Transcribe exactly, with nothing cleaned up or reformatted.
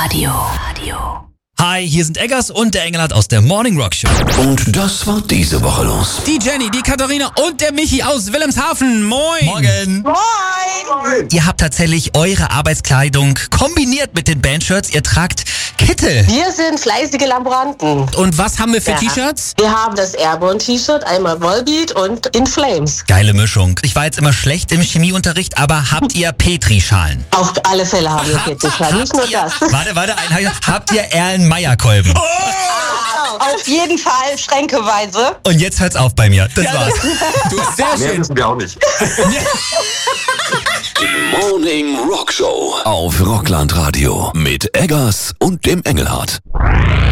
Radio. Hi, hier sind Eggers und der Engelhardt aus der Morning Rock Show. Und das war diese Woche los. Die Jenny, die Katharina und der Michi aus Wilhelmshaven. Moin. Morgen. Moin! Ihr habt tatsächlich eure Arbeitskleidung kombiniert mit den Bandshirts. Ihr tragt Kittel. Wir sind fleißige Laboranten. Und was haben wir für Ja. T-Shirts? Wir haben das Airborne-T-Shirt, einmal Volbeat und In Flames. Geile Mischung. Ich war jetzt immer schlecht im Chemieunterricht, aber habt ihr Petrischalen? Auf alle Fälle haben wir Petrischalen, nicht nur das. Warte, warte, ein, habt ihr Erlen-Meyer-Kolben? Auf jeden Fall schränkeweise. Und jetzt hört's auf bei mir. Das war's. Du, sehr Mehr schön. wissen wir auch nicht. Die Morning Rock Show auf Rockland Radio mit Eggers und dem Engelhardt.